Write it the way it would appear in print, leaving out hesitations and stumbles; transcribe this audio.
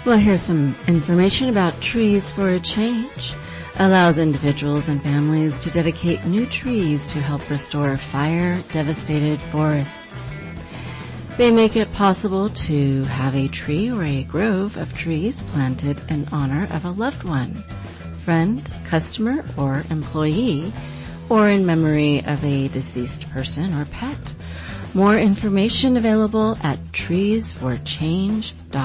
Well, here's some information about Trees for a Change. Allows individuals and families to dedicate new trees to help restore fire-devastated forests. They make it possible to have a tree or a grove of trees planted in honor of a loved one, friend, customer, or employee, or in memory of a deceased person or pet. More information available at treesforchange.org.